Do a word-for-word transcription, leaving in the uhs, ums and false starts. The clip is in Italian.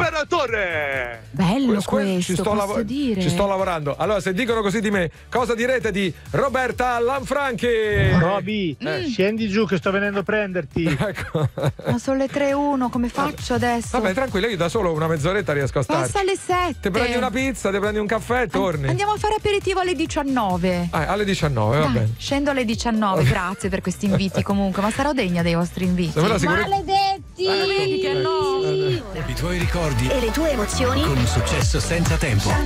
Imperatore. Bello Que- que- questo, ci sto, posso lav- dire. ci sto lavorando. Allora, se dicono così di me, cosa direte di Roberta Lanfranchi? Roby, Eh. scendi giù che sto venendo a prenderti. Ecco. Ma sono le tre e uno, come faccio adesso? Vabbè, tranquillo, io da solo una mezz'oretta riesco a starci. Passa alle sette. Ti prendi una pizza, ti prendi un caffè e torni. Andiamo a fare aperitivo alle diciannove. Ah, alle diciannove, va Dai, bene. scendo alle diciannove, grazie per questi inviti comunque, ma sarò degna dei vostri inviti. Sembra sicuro- Maledetti! Ah, vedi che no. I tuoi ricordi E le tue emozioni? con un successo senza tempo.